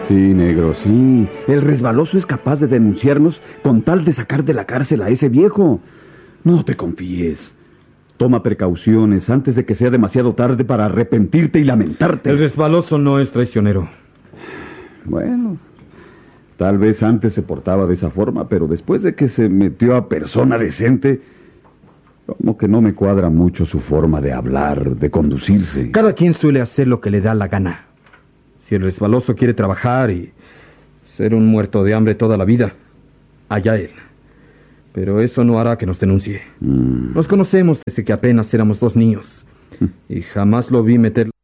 Sí, negro, sí. El resbaloso es capaz de denunciarnos con tal de sacar de la cárcel a ese viejo. No te confíes. Toma precauciones antes de que sea demasiado tarde para arrepentirte y lamentarte. El resbaloso no es traicionero. Bueno, tal vez antes se portaba de esa forma, pero después de que se metió a persona decente, como que no me cuadra mucho su forma de hablar, de conducirse. Cada quien suele hacer lo que le da la gana. Si el resbaloso quiere trabajar y ser un muerto de hambre toda la vida, allá él. Pero eso no hará que nos denuncie. Nos conocemos desde que apenas éramos 2 niños. Y jamás lo vi meter